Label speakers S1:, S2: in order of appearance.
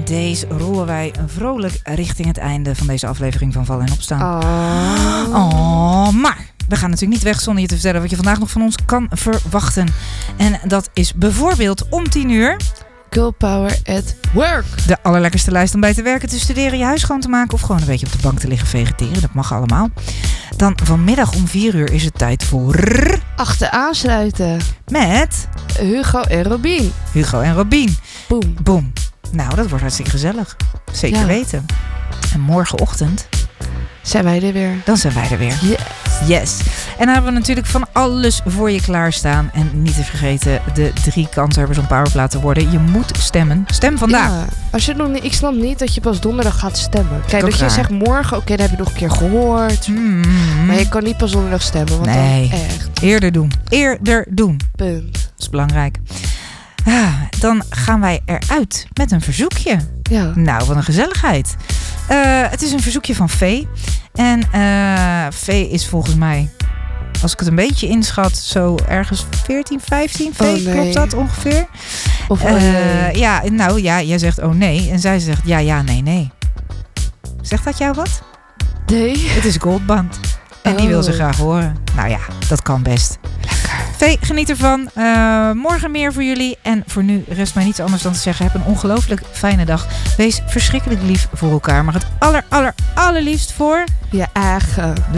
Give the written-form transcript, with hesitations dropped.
S1: deze rollen wij vrolijk richting het einde van deze aflevering van Vallen en Opstaan. Maar we gaan natuurlijk niet weg zonder je te vertellen wat je vandaag nog van ons kan verwachten. En dat is bijvoorbeeld om 10:00...
S2: Girl Power at Work.
S1: De allerlekkerste lijst om bij te werken, te studeren, je huis schoon te maken of gewoon een beetje op de bank te liggen vegeteren. Dat mag allemaal. Dan vanmiddag om 4:00 is het tijd voor...
S2: Achter aansluiten.
S1: Met...
S2: Hugo en Robien.
S1: Hugo en Robien.
S2: Boom.
S1: Boom. Nou, dat wordt hartstikke gezellig. Zeker weten. En morgenochtend...
S2: Zijn wij er weer.
S1: Dan zijn wij er weer. Yes. En dan hebben we natuurlijk van alles voor je klaarstaan. En niet te vergeten, de 3 kansen om powerplaat te worden. Je moet stemmen. Stem vandaag.
S2: Ja, als je het nog niet, ik snap niet dat je pas donderdag gaat stemmen. Kijk, dat
S1: raar.
S2: je zegt morgen, oké, dat heb je nog een keer gehoord. Maar je kan niet pas donderdag stemmen. Want
S1: nee,
S2: dan echt.
S1: Eerder doen. Eerder doen.
S2: Punt.
S1: Dat is belangrijk. Dan gaan wij eruit met een verzoekje.
S2: Ja.
S1: Nou, wat een gezelligheid. Het is een verzoekje van Vee. En Vee is volgens mij, als ik het een beetje inschat, zo ergens 14, 15. Vee,
S2: oh, nee.
S1: Klopt dat ongeveer?
S2: Of nee.
S1: Ja, nou ja, jij zegt oh nee. En zij zegt ja, nee. Zegt dat jou wat?
S2: Nee.
S1: Het is Goldband. En die wil ze graag horen. Nou ja, dat kan best.
S2: Lekker.
S1: Vee, geniet ervan. Morgen meer voor jullie. En voor nu rest mij niets anders dan te zeggen. Heb een ongelooflijk fijne dag. Wees verschrikkelijk lief voor elkaar. Maar het allerliefst voor
S2: Je eigen.